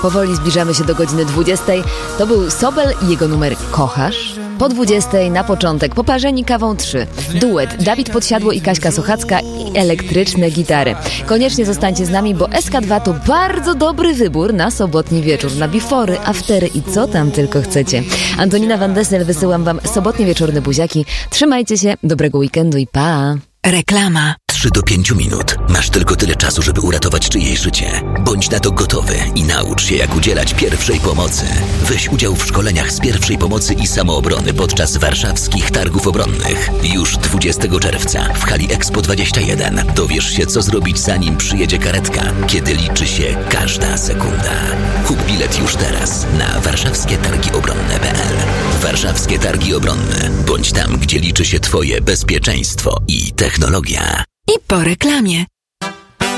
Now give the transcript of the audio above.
powoli zbliżamy się do godziny 20. To był Sobel i jego numer Kochasz. Po 20 na początek Poparzeni kawą 3. Duet Dawid Podsiadło i Kaśka Sochacka i elektryczne gitary. Koniecznie zostańcie z nami, bo SK2 to bardzo dobry wybór na sobotni wieczór, na bifory, aftery i co tam tylko chcecie. Antonina Van Dessel, wysyłam wam sobotnie wieczorne buziaki. Trzymajcie się, dobrego weekendu i pa! Reklama. 3 do 5 minut. Masz tylko tyle czasu, żeby uratować czyjeś życie. Bądź na to gotowy i naucz się, jak udzielać pierwszej pomocy. Weź udział w szkoleniach z pierwszej pomocy i samoobrony podczas warszawskich targów obronnych. Już 20 czerwca w hali Expo 21 dowiesz się, co zrobić, zanim przyjedzie karetka, kiedy liczy się każda sekunda. Kup bilet już teraz na warszawskietargiobronne.pl. Warszawskie Targi Obronne. Bądź tam, gdzie liczy się twoje bezpieczeństwo i technologia. I po reklamie.